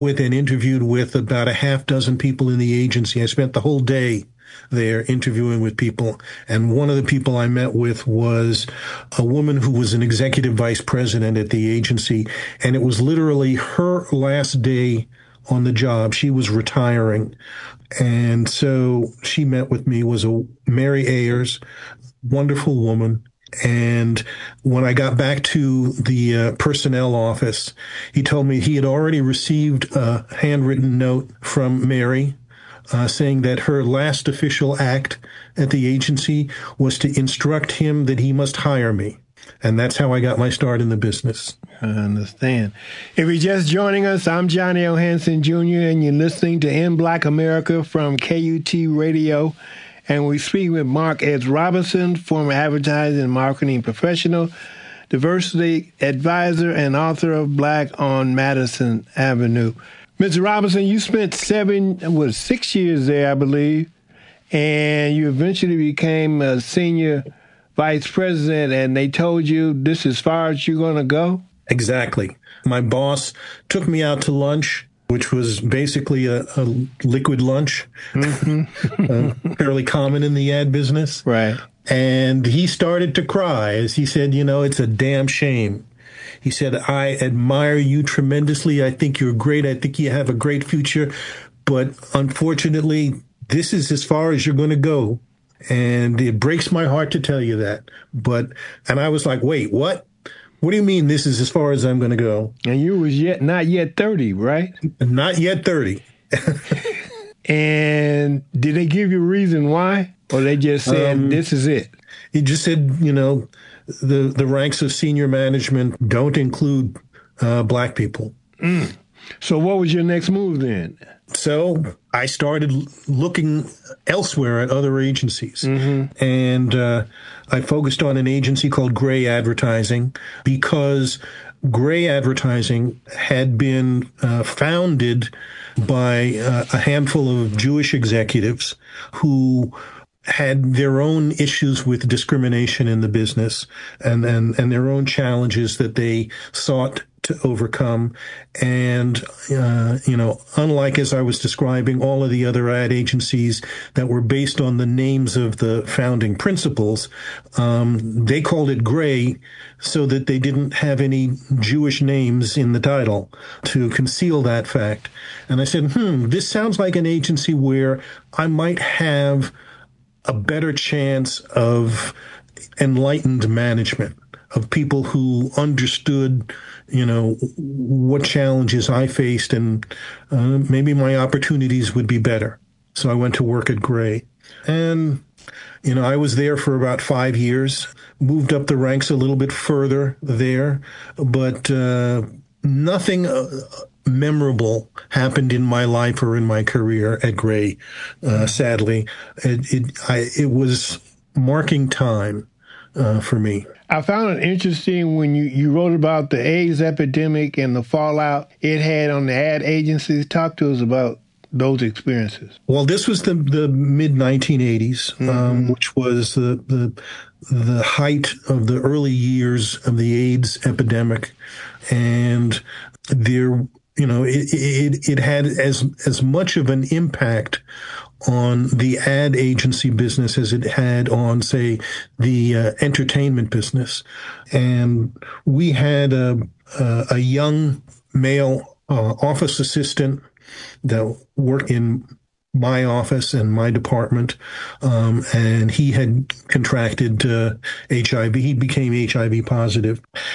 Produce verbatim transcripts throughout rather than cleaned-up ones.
with and interviewed with about a half dozen people in the agency. I spent the whole day there interviewing with people. And one of the people I met with was a woman who was an executive vice president at the agency. And it was literally her last day on the job. She was retiring. And so she met with me, was a Mary Ayers, wonderful woman. And when I got back to the uh, personnel office, he told me he had already received a handwritten note from Mary uh, saying that her last official act at the agency was to instruct him that he must hire me. And that's how I got my start in the business. I understand. If you're just joining us, I'm Johnny O. Hanson Junior, and you're listening to In Black America from K U T Radio. And we speak with Mark S. Robinson, former advertising and marketing professional, diversity advisor, and author of Black on Madison Avenue. Mister Robinson, you spent seven, what, six years there, I believe, and you eventually became a senior vice president, and they told you this is as far as you're going to go? Exactly. My boss took me out to lunch, which was basically a, a liquid lunch, mm-hmm. uh, fairly common in the ad business. Right. And he started to cry as he said, you know, it's a damn shame. He said, I admire you tremendously. I think you're great. I think you have a great future. But unfortunately, this is as far as you're going to go. And it breaks my heart to tell you that. But, and I was like, wait, what? What do you mean this is as far as I'm going to go? And you was yet not yet thirty, right? Not yet thirty. And did they give you a reason why? Or they just said, um, this is it? He just said, you know, the, the ranks of senior management don't include uh, black people. Mm. So what was your next move then? So I started looking elsewhere at other agencies. Mm-hmm. And uh, I focused on an agency called Gray Advertising because Gray Advertising had been uh, founded by uh, a handful of Jewish executives who had their own issues with discrimination in the business and, and, and their own challenges that they sought to overcome. And, uh, you know, unlike as I was describing all of the other ad agencies that were based on the names of the founding principals, um, they called it Gray so that they didn't have any Jewish names in the title to conceal that fact. And I said, hmm, this sounds like an agency where I might have a better chance of enlightened management, of people who understood, you know, what challenges I faced, and uh, maybe my opportunities would be better. So I went to work at Gray. And, you know, I was there for about five years, moved up the ranks a little bit further there, but uh, nothing uh, memorable happened in my life or in my career at Gray, uh, sadly. It, it, I, it was marking time uh, for me. I found it interesting when you, you wrote about the AIDS epidemic and the fallout it had on the ad agencies. Talk to us about those experiences. Well, this was the, the mid nineteen eighties, mm-hmm. um, which was the, the the height of the early years of the AIDS epidemic. And there, you know, it, it, it had as, as much of an impact on the ad agency business as it had on, say, the uh, entertainment business. And we had a, a, a young male uh, office assistant that worked in my office and my department, um, and he had contracted uh, H I V. He became H I V positive.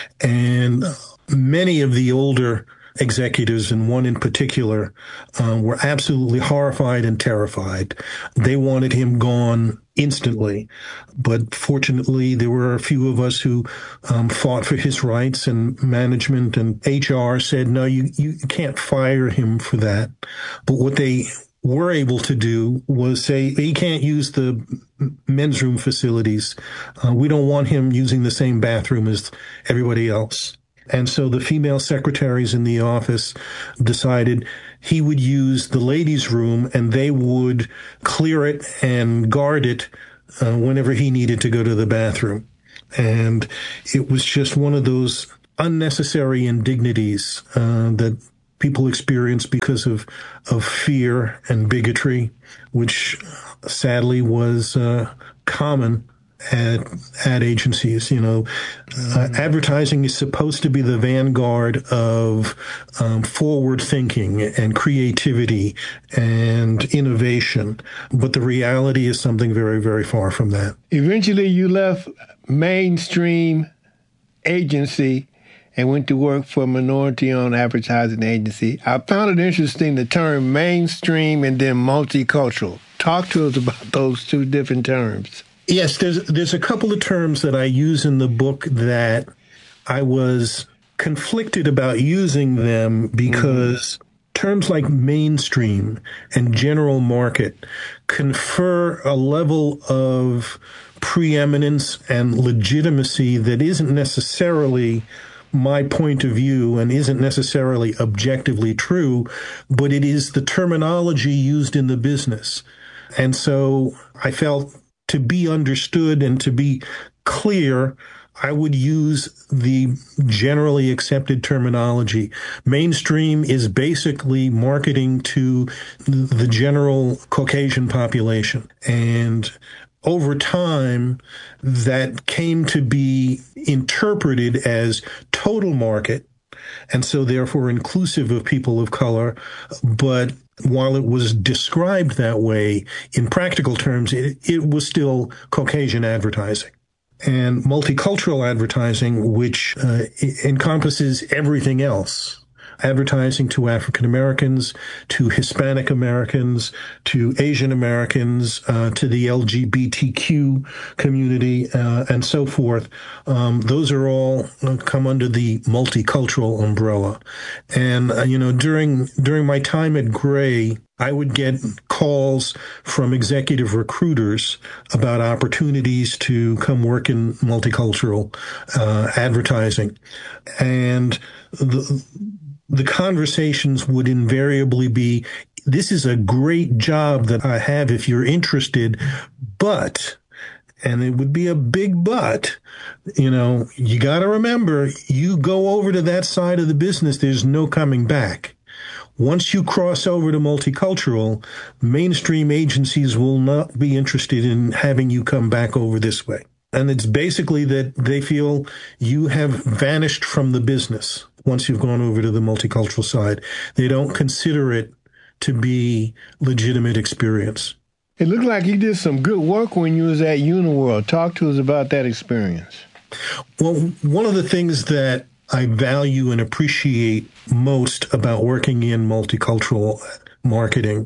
And many of the older executives, and one in particular, um, were absolutely horrified and terrified. They wanted him gone instantly. But fortunately, there were a few of us who um, fought for his rights, and management and H R said, no, you, you can't fire him for that. But what they were able to do was say, he can't use the men's room facilities. Uh, we don't want him using the same bathroom as everybody else. And so the female secretaries in the office decided he would use the ladies' room and they would clear it and guard it uh, whenever he needed to go to the bathroom. And it was just one of those unnecessary indignities uh, that people experience because of, of fear and bigotry, which sadly was uh, common at ad agencies. You know, uh, advertising is supposed to be the vanguard of um, forward thinking and creativity and innovation, but the reality is something very, very far from that. Eventually, you left mainstream agency and went to work for a minority-owned advertising agency. I found it interesting, the term mainstream and then multicultural. Talk to us about those two different terms. Yes, there's there's a couple of terms that I use in the book that I was conflicted about using them because mm-hmm. terms like mainstream and general market confer a level of preeminence and legitimacy that isn't necessarily my point of view and isn't necessarily objectively true, but it is the terminology used in the business. And so I felt to be understood and to be clear, I would use the generally accepted terminology. Mainstream is basically marketing to the general Caucasian population. And over time, that came to be interpreted as total market, and so therefore inclusive of people of color. But while it was described that way, in practical terms, it, it was still Caucasian advertising. And multicultural advertising, which uh, encompasses everything else. Advertising to African Americans, to Hispanic Americans, to Asian Americans, uh, to the L G B T Q community, uh, and so forth. Um, those are all uh, come under the multicultural umbrella. And, uh, you know, during, during my time at Gray, I would get calls from executive recruiters about opportunities to come work in multicultural uh, advertising. And the The conversations would invariably be, this is a great job that I have if you're interested, but, and it would be a big but, you know, you got to remember, you go over to that side of the business, there's no coming back. Once you cross over to multicultural, mainstream agencies will not be interested in having you come back over this way. And it's basically that they feel you have vanished from the business once you've gone over to the multicultural side. They don't consider it to be legitimate experience. It looked like you did some good work when you was at Uniworld. Talk to us about that experience. Well, one of the things that I value and appreciate most about working in multicultural marketing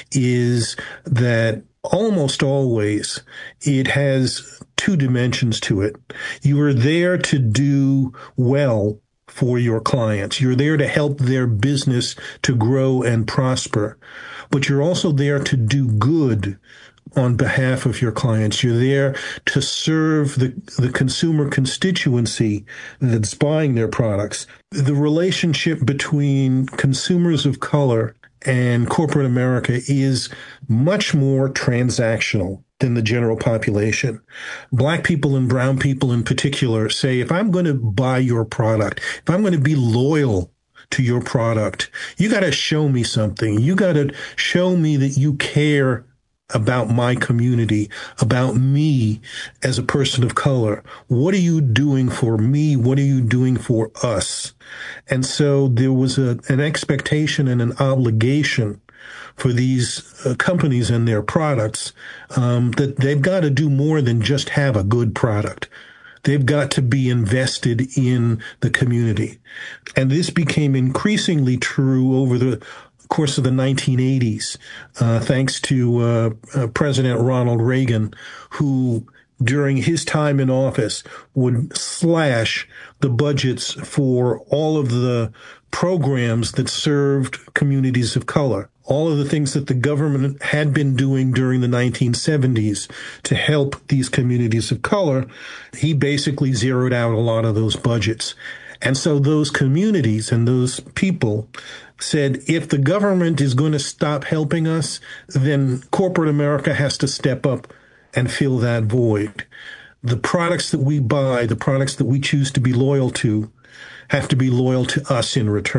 is that almost always it has two dimensions to it. You are there to do well for your clients. You're there to help their business to grow and prosper, but you're also there to do good on behalf of your clients. You're there to serve the, the consumer constituency that's buying their products. The relationship between consumers of color and corporate America is much more transactional than the general population. Black people and brown people in particular say, if I'm going to buy your product, if I'm going to be loyal to your product, you got to show me something. You got to show me that you care about my community, about me as a person of color. What are you doing for me? What are you doing for us? And so there was a, an expectation and an obligation for these uh, companies and their products um, that they've got to do more than just have a good product. They've got to be invested in the community. And this became increasingly true over the course of the nineteen eighties, uh, thanks to uh, uh, President Ronald Reagan, who during his time in office would slash the budgets for all of the programs that served communities of color. All of the things that the government had been doing during the nineteen seventies to help these communities of color, he basically zeroed out a lot of those budgets. And so those communities and those people said, if the government is going to stop helping us, then corporate America has to step up and fill that void. The products that we buy, the products that we choose to be loyal to, have to be loyal to us in return.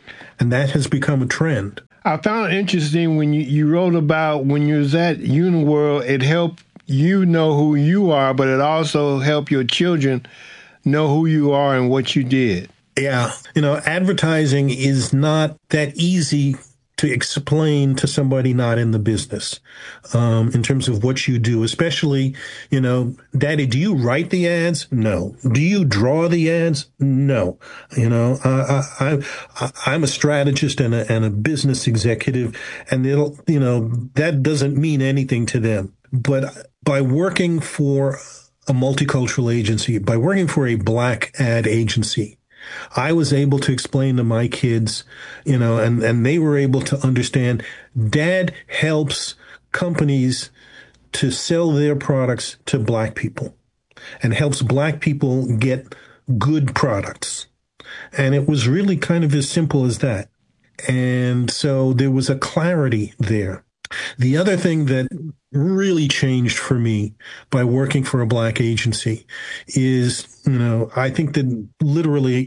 And that has become a trend. I found it interesting when you, you wrote about when you was at Uniworld, it helped you know who you are, but it also helped your children know who you are and what you did. Yeah. You know, advertising is not that easy to explain to somebody not in the business, um, in terms of what you do, especially, you know, Daddy, do you write the ads? No. Do you draw the ads? No. You know, I, I, I, I'm a strategist and a, and a business executive, and it'll, you know, that doesn't mean anything to them. But by working for a multicultural agency, by working for a black ad agency, I was able to explain to my kids, you know, and, and they were able to understand Dad helps companies to sell their products to black people and helps black people get good products. And it was really kind of as simple as that. And so there was a clarity there. The other thing that really changed for me by working for a black agency is, you know, I think that literally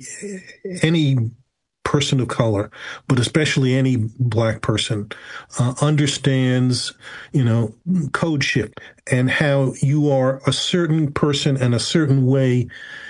any person of color, but especially any black person, uh, understands, you know, code shift and how you are a certain person and a certain way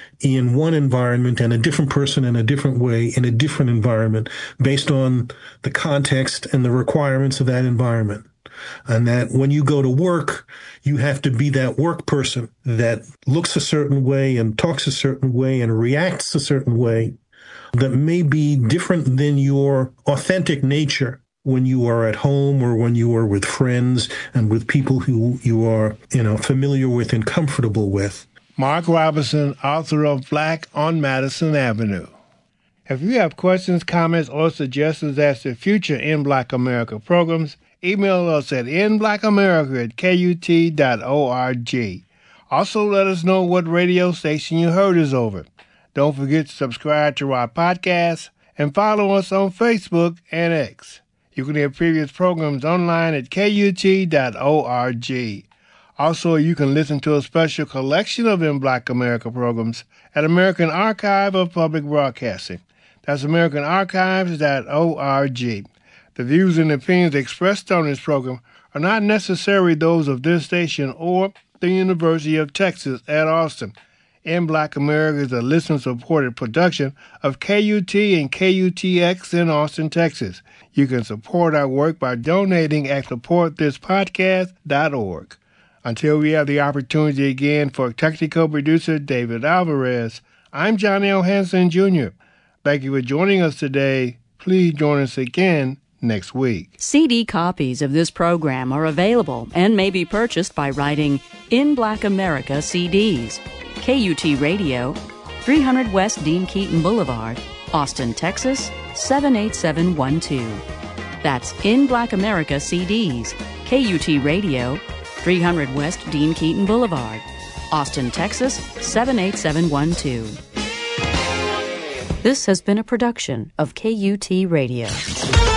in one environment and a different person in a different way in a different environment based on the context and the requirements of that environment. And that when you go to work, you have to be that work person that looks a certain way and talks a certain way and reacts a certain way that may be different than your authentic nature when you are at home or when you are with friends and with people who you are, you know, familiar with and comfortable with. Mark Robinson, author of Black on Madison Avenue. If you have questions, comments, or suggestions as to future In Black America programs, email us at in black america at k u t dot org. Also, let us know what radio station you heard us over. Don't forget to subscribe to our podcast and follow us on Facebook and X. You can hear previous programs online at k u t dot org. Also, you can listen to a special collection of In Black America programs at American Archive of Public Broadcasting. That's american archives dot org. The views and opinions expressed on this program are not necessarily those of this station or the University of Texas at Austin. In Black America is a listener-supported production of K U T and K U T X in Austin, Texas. You can support our work by donating at support this podcast dot org. Until we have the opportunity again, for technical producer David Alvarez, I'm Johnny L. Hanson, Junior Thank you for joining us today. Please join us again next week. C D copies of this program are available and may be purchased by writing In Black America C Ds, K U T Radio, three hundred West Dean Keaton Boulevard, Austin, Texas, seven eight seven one two. That's In Black America C Ds, K U T Radio, three hundred West Dean Keaton Boulevard, Austin, Texas, seven eight seven one two. This has been a production of K U T Radio.